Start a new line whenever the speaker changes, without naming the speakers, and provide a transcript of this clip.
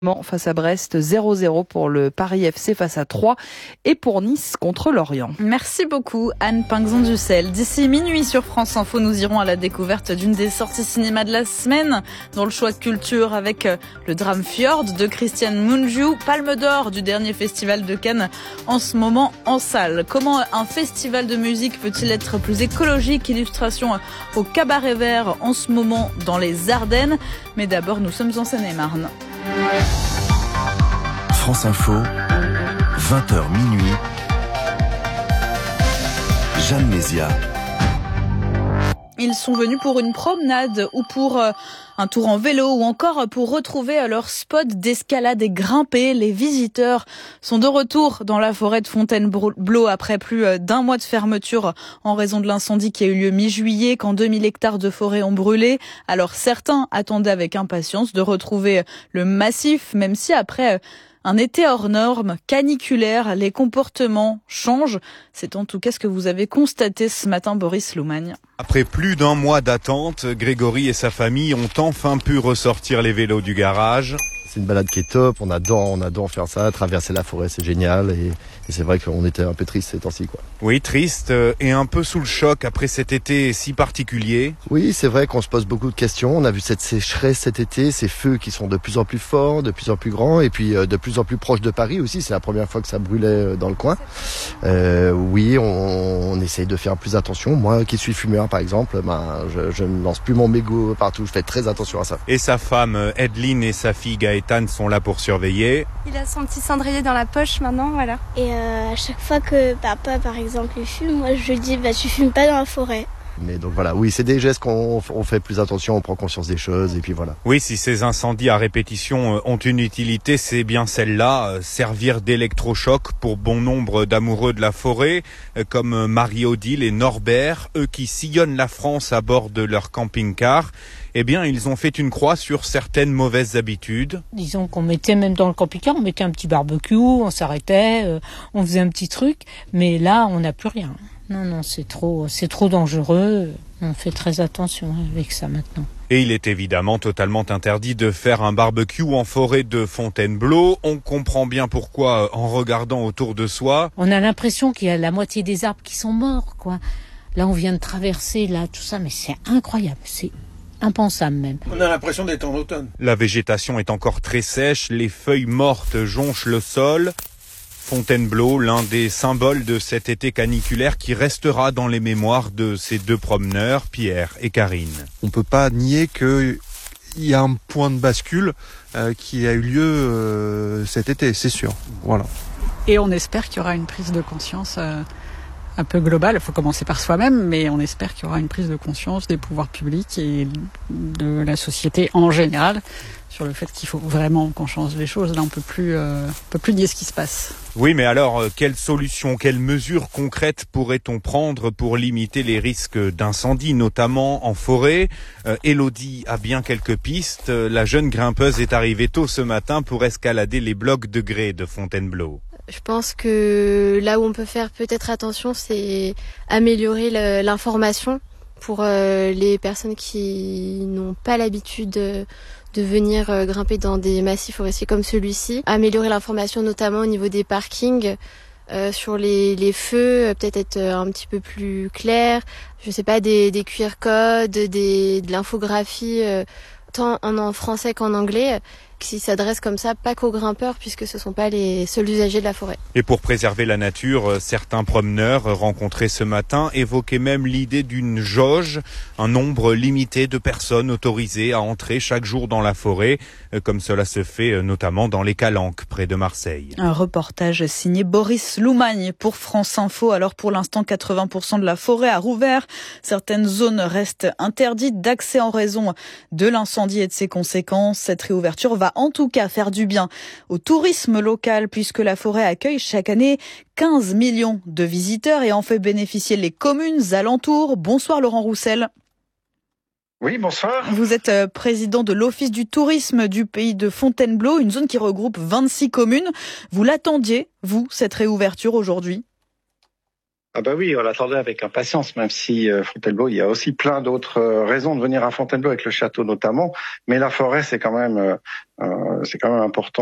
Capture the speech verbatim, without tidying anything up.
Face à Brest, zéro zéro pour le Paris F C face à Troyes et pour Nice contre Lorient.
Merci beaucoup Anne Pinxon-Dussel. D'ici minuit sur France Info, nous irons à la découverte d'une des sorties cinéma de la semaine dans le choix de culture avec le drame Fjord de Christian Mungiu, Palme d'Or du dernier festival de Cannes en ce moment en salle. Comment un festival de musique peut-il être plus écologique? Illustration au Cabaret Vert en ce moment dans les Ardennes. Mais d'abord, nous sommes en Seine-et-Marne.
France Info, vingt heures minuit, Jeanne Mézia.
Ils sont venus pour une promenade ou pour un tour en vélo ou encore pour retrouver leur spot d'escalade et grimper. Les visiteurs sont de retour dans la forêt de Fontainebleau après plus d'un mois de fermeture en raison de l'incendie qui a eu lieu mi-juillet quand deux mille hectares de forêt ont brûlé. Alors certains attendaient avec impatience de retrouver le massif, même si après un été hors norme, caniculaire, les comportements changent. C'est en tout cas ce que vous avez constaté ce matin, Boris Loumagne.
Après plus d'un mois d'attente, Grégory et sa famille ont enfin pu ressortir les vélos du garage.
C'est une balade qui est top, on adore, on adore faire ça, traverser la forêt, c'est génial. Et, et c'est vrai qu'on était un peu triste ces temps-ci, quoi.
Oui, triste et un peu sous le choc après cet été si particulier.
Oui, c'est vrai qu'on se pose beaucoup de questions. On a vu cette sécheresse cet été, ces feux qui sont de plus en plus forts, de plus en plus grands, et puis de plus en plus proches de Paris aussi. C'est la première fois que ça brûlait dans le coin. Euh, oui, on, on essaye de faire plus attention. Moi, qui suis fumeur, par exemple, ben, je, je ne lance plus mon mégot partout. Je fais très attention à ça.
Et sa femme, Edline, et sa fille Gaëtane sont là pour surveiller.
Il a son petit cendrier dans la poche maintenant, voilà.
Et euh, à chaque fois que papa, par exemple, il fume, moi je lui dis bah tu fumes pas dans la forêt.
Mais donc voilà, oui, c'est des gestes qu'on on fait plus attention, on prend conscience des choses et puis voilà.
Oui, si ces incendies à répétition ont une utilité, c'est bien celle-là, servir d'électrochoc pour bon nombre d'amoureux de la forêt, comme Marie-Odile et Norbert, eux qui sillonnent la France à bord de leur camping-car. Eh bien, ils ont fait une croix sur certaines mauvaises habitudes.
Disons qu'on mettait même dans le camping-car, on mettait un petit barbecue, on s'arrêtait, euh, on faisait un petit truc, mais là, on n'a plus rien. Non, non, c'est trop, c'est trop dangereux. On fait très attention avec ça maintenant.
Et il est évidemment totalement interdit de faire un barbecue en forêt de Fontainebleau. On comprend bien pourquoi en regardant autour de soi.
On a l'impression qu'il y a la moitié des arbres qui sont morts, quoi. Là, on vient de traverser, là, tout ça, mais c'est incroyable, c'est impensable même.
On a l'impression d'être en automne.
La végétation est encore très sèche, les feuilles mortes jonchent le sol. Fontainebleau, l'un des symboles de cet été caniculaire qui restera dans les mémoires de ces deux promeneurs, Pierre et Karine.
On ne peut pas nier qu'il y a un point de bascule euh, qui a eu lieu euh, cet été, c'est sûr. Voilà.
Et on espère qu'il y aura une prise de conscience euh, un peu globale. Il faut commencer par soi-même, mais on espère qu'il y aura une prise de conscience des pouvoirs publics et de la société en général sur le fait qu'il faut vraiment qu'on change les choses. Là, on peut plus, euh, on peut plus nier ce qui se passe.
Oui, mais alors, quelles solutions, quelles mesures concrètes pourrait-on prendre pour limiter les risques d'incendie, notamment en forêt? euh, Élodie a bien quelques pistes. La jeune grimpeuse est arrivée tôt ce matin pour escalader les blocs de grès de Fontainebleau.
Je pense que là où on peut faire peut-être attention, c'est améliorer le, l'information pour euh, les personnes qui n'ont pas l'habitude de, de venir euh, grimper dans des massifs forestiers comme celui-ci. Améliorer l'information notamment au niveau des parkings, euh, sur les, les feux, euh, peut-être être un petit peu plus clair. Je sais pas, des, des Q R codes, des, de l'infographie, euh, tant en, en français qu'en anglais, qui s'adresse comme ça pas qu'aux grimpeurs puisque ce sont pas les seuls usagers de la forêt.
Et pour préserver la nature, certains promeneurs rencontrés ce matin évoquaient même l'idée d'une jauge, un nombre limité de personnes autorisées à entrer chaque jour dans la forêt, comme cela se fait notamment dans les Calanques près de Marseille.
Un reportage signé Boris Loumagne pour France Info. Alors pour l'instant, quatre-vingts pour cent de la forêt a rouvert. Certaines zones restent interdites d'accès en raison de l'incendie et de ses conséquences. Cette réouverture va en tout cas faire du bien au tourisme local puisque la forêt accueille chaque année quinze millions de visiteurs et en fait bénéficier les communes alentours. Bonsoir Laurent Roussel.
Oui, bonsoir.
Vous êtes président de l'Office du tourisme du pays de Fontainebleau, une zone qui regroupe vingt-six communes. Vous l'attendiez, vous, cette réouverture aujourd'hui ?
Ah bah oui, on l'attendait avec impatience, même si euh, Fontainebleau, il y a aussi plein d'autres euh, raisons de venir à Fontainebleau, avec le château notamment, mais la forêt, c'est quand même, euh, euh, c'est quand même important.